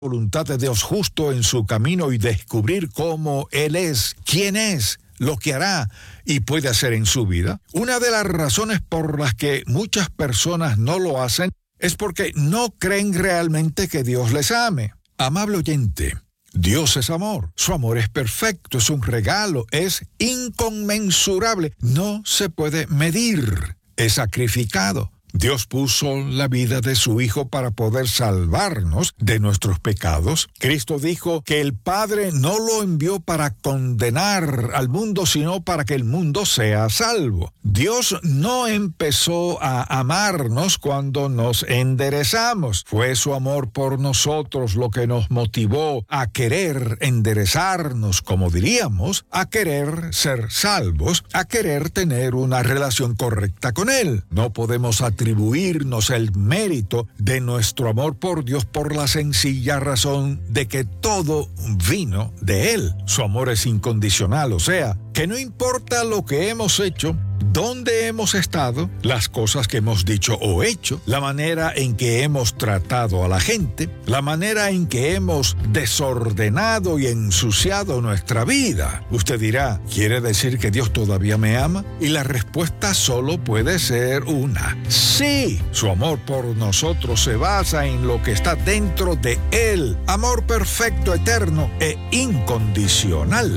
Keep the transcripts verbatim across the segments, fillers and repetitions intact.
voluntad de Dios justo en su camino y descubrir cómo Él es, quién es, lo que hará y puede hacer en su vida. Una de las razones por las que muchas personas no lo hacen es porque no creen realmente que Dios les ame. Amable oyente, Dios es amor. Su amor es perfecto, es un regalo, es inconmensurable, no se puede medir, es sacrificado. Dios puso la vida de su Hijo para poder salvarnos de nuestros pecados. Cristo dijo que el Padre no lo envió para condenar al mundo, sino para que el mundo sea salvo. Dios no empezó a amarnos cuando nos enderezamos. Fue su amor por nosotros lo que nos motivó a querer enderezarnos, como diríamos, a querer ser salvos, a querer tener una relación correcta con Él. No podemos atribuir atribuirnos el mérito de nuestro amor por Dios por la sencilla razón de que todo vino de Él. Su amor es incondicional, o sea, que no importa lo que hemos hecho, dónde hemos estado, las cosas que hemos dicho o hecho, la manera en que hemos tratado a la gente, la manera en que hemos desordenado y ensuciado nuestra vida. Usted dirá, ¿quiere decir que Dios todavía me ama? Y la respuesta solo puede ser una. Sí, su amor por nosotros se basa en lo que está dentro de Él. Amor perfecto, eterno e incondicional.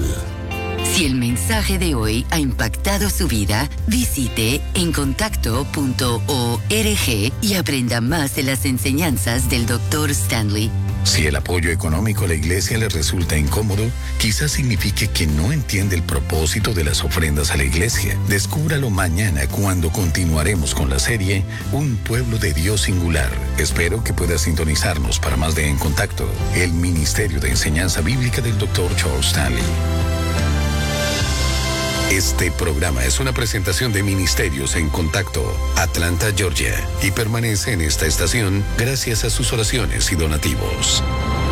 Si el mensaje de hoy ha impactado su vida, visite encontacto punto org y aprenda más de las enseñanzas del doctor Stanley. Si el apoyo económico a la iglesia le resulta incómodo, quizás signifique que no entiende el propósito de las ofrendas a la iglesia. Descúbralo mañana cuando continuaremos con la serie Un Pueblo de Dios Singular. Espero que pueda sintonizarnos para más de En Contacto, el Ministerio de Enseñanza Bíblica del doctor Charles Stanley. Este programa es una presentación de Ministerios en Contacto, Atlanta, Georgia, y permanece en esta estación gracias a sus oraciones y donativos.